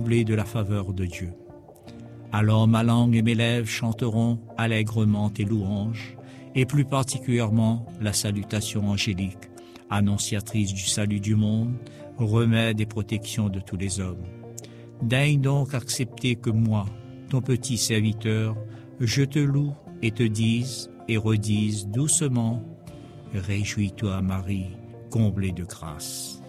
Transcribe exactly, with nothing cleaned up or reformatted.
comblé de la faveur de Dieu. Alors ma langue et mes lèvres chanteront allègrement tes louanges, et plus particulièrement la salutation angélique, annonciatrice du salut du monde, remède et protection de tous les hommes. Daigne donc accepter que moi, ton petit serviteur, je te loue et te dise et redise doucement, réjouis-toi Marie, comblée de grâce.